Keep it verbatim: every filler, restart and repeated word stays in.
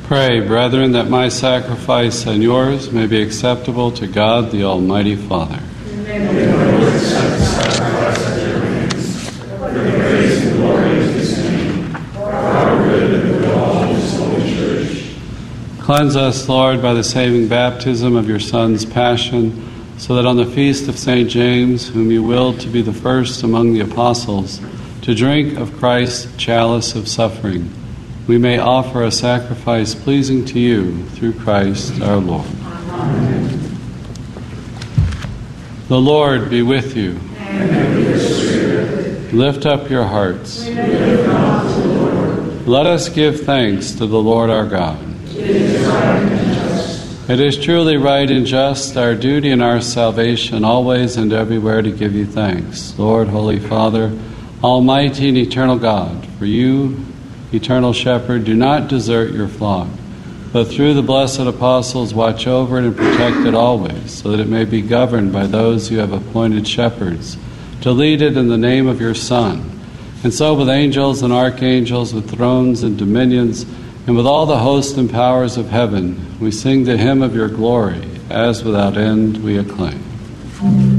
Pray, brethren, that my sacrifice and yours may be acceptable to God the Almighty Father. Cleanse us, Lord, by the saving baptism of your Son's passion, so that on the feast of Saint James, whom you willed to be the first among the apostles, to drink of Christ's chalice of suffering, we may offer a sacrifice pleasing to you through Christ our Lord. Amen. The Lord be with you. And with your spirit. Lift up your hearts. We lift up to the Lord. Let us give thanks to the Lord our God. It is right and just. It is truly right and just, our duty and our salvation, always and everywhere to give you thanks, Lord, Holy Father, Almighty and eternal God, for you, eternal Shepherd, do not desert your flock, but through the blessed apostles watch over it and protect it always, so that it may be governed by those you have appointed shepherds, to lead it in the name of your Son. And so with angels and archangels, with thrones and dominions, and with all the hosts and powers of heaven, we sing the hymn of your glory, as without end we acclaim.